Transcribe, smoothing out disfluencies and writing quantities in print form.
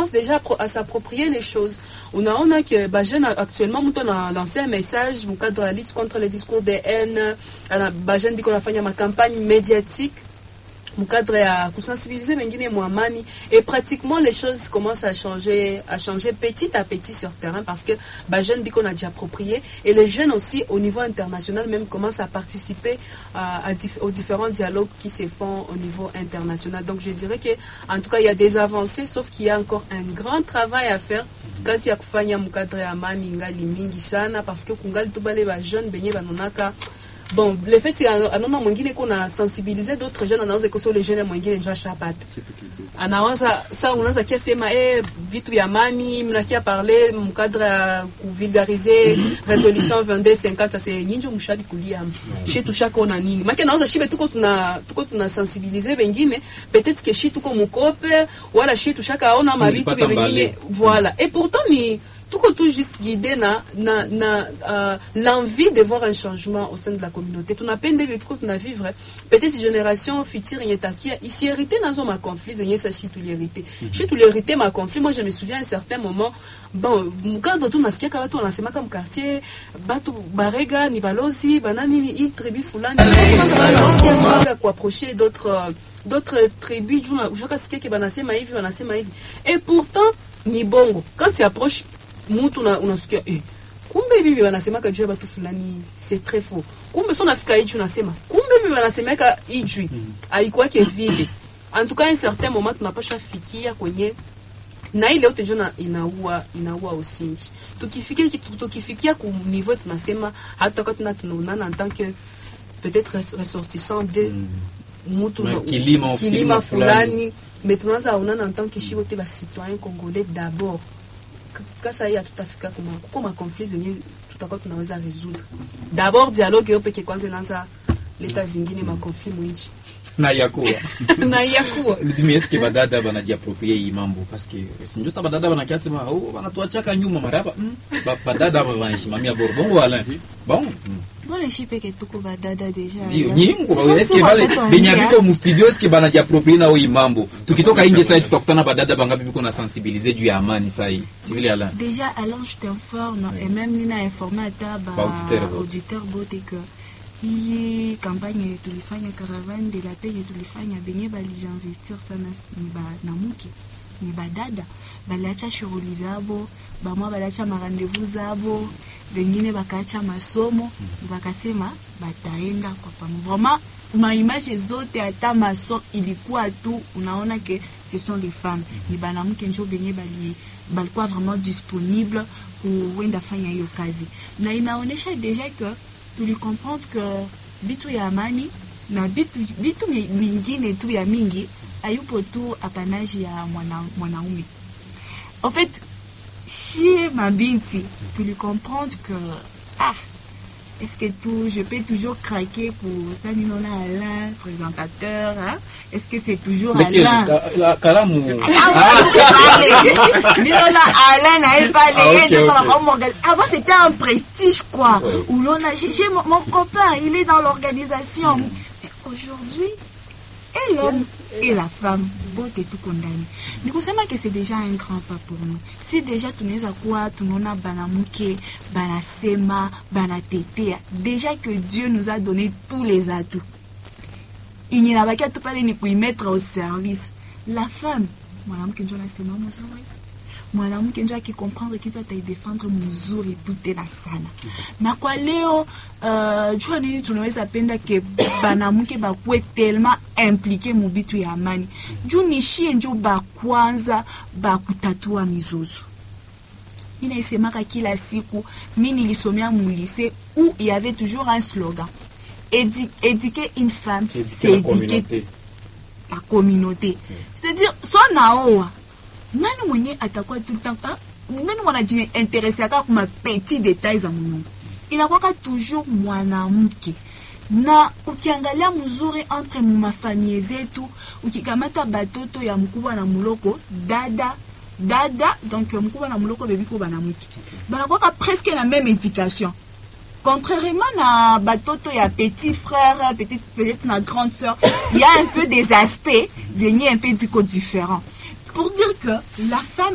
commence déjà à s'approprier les choses. On a que Bajen actuellement, on a lancé un message au cadre de la lutte contre les discours de haine. Bajen qu'on a fait ma campagne médiatique. Mon cadre à sensibiliser Mengine Mouamani et pratiquement les choses commencent à changer petit à petit sur terrain parce que Bajen Bikon a déjà approprié et les jeunes aussi au niveau international même commencent à participer aux différents dialogues qui se font au niveau international. Donc je dirais que en tout cas il y a des avancées sauf qu'il y a encore un grand travail à faire. Kasi ya kufanya mkadre ya amani ngali mingi sana parce que kungali tubale ba jeune benye banonaka. Bon, le fait c'est anona mwingine kuna sensibiliser d'autres jeunes anaanza kusema les jeunes mwingine njoo shapata. Anaanza ça unaanza kia sema vitu vya amani mnakia parler mkadre ya kuvulgariser résolution 2250 ça c'est nyinjo mshadi kulia. Chez tushaka ona nini? Maki anaanza shibe tuko tuna sensibiliser wengine peut-être que chez tuko mukope wala chez tushaka ona mabitu wengine voilà. Et pourtant ni tout juste guidé l'envie de voir un changement au sein de la communauté. Tu n'as pas de pour qu'on a vivre. Peut-être si génération future y est acquis ici hérité dans un conflit, c'est ça si tout l'hérité. Chez tout l'hérité ma conflit, moi je me souviens à un certain moment, bon, quand tout naskia quand on lancé comme quartier, batu barega ni balozi, banani ni tribu fulani, pour approcher d'autres tribus, jusqu'à ce que banasema hivi. Et pourtant ni bongo quand tu approches mutu unasikia kumbe bibi wanasema ka jua batu fulani c'est très faux kumbe sio nafika hicho unasema kumbe bibi wanasema ka ijui haikuwa ke vile en tout cas un certain moment tunapasha fikia kwenye na ile yote njoo inaua usinji tukifikia ku niveau tunasema hata kwa tunaonana en tant que peut-être ressortissant de mutu kilima fulani mais tunaanza onana en tant que chivote ba citoyen congolais d'abord kasa ya tutafika kuma conflit zenye tutakuwa tunaweza résoudre d'abord dialogue yo peke kwanza naanza leta zingine ma conflit mwinchi na yakuwa Ludimie eske badada banajiapproprier hii mambo parce que si ndio badada banakiasema banatuachaka nyuma maraba badada banashimamia borbongo wala bon les chipe que tuko badada déjà nyingo eske vale binyabiko mu studio eske banajiapproprier na hii mambo tukitoka nje sasa tutakutana badada bangapi biko na sensibiliser juu ya amani sasa hii civil ala déjà alors je t'informe et même nina informer ata auditeur bote que hii campagne tulifanya caravane de la paix tulifanya benye baliinvestir sana ni banamuke ni badada baliacha shughuli zabo bamwa baliacha rendezvous zabo wengine bakaacha masomo bakasema bataenda kwa pamoja vraiment maimage zote hata maso ilikuwa tu unaona que ce sont les femmes ni banamuke njo benye balikuwa vraiment disponible kuenda fanya hiyo kazi na inaonesha déjà que tu lui comprendre que bitu ya amani na bitu mingine tu ya mingi ayupo tu apanage ya mwanaume. En fait, chez ma binti, tu lui comprendre que est-ce que je peux toujours craquer pour ça nous on a Alain présentateur hein? Est-ce que c'est toujours Alain la kalamu Alain n'a pas les avant c'était un prestige quoi où l'on a j'ai mon copain il est dans l'organisation mais aujourd'hui et l'homme et la femme bote tout condamné. Ni kusema que c'est déjà un grand pas pour nous. Si déjà tunaweza kuwa tunaona banamuke, banasema, banatetea, déjà que Dieu nous a donné tous les atouts. Il n'y a pas qu'à tout parler ni pour y mettre au service. La femme, mwanamke ndio anasema mzuri. Mwanamke ndio akicomprendre kitu ataidefendre mzuri tute na sana. Na kwa leo jua nini tunaweza penda ke banamuke bakwe tellement impliqué mu bitu ya amani. Juu nishie ndio bakwanza bakutatua mizozo. Mimi naisemaka kila siku, mimi nilisomea mu lycée où il y avait toujours un slogan. Éduquer une femme, c'est éduquer la communauté. C'est-à-dire soit naoa nani mwenye atakuwa tout le temps nani wanaji intéressé kwa petit détails za mungu inakuwa toujours mwanamke na ukiangalia mzuri entre mafamilie zetu ukikamata batoto ya mkubwa na muloko dada donc mkubwa na muloko bebiko banamke banakuwa presque la même éducation contrairement à batoto ya petit frère peut-être na grande sœur il y a un peu des aspects un peu différents pour dire que la femme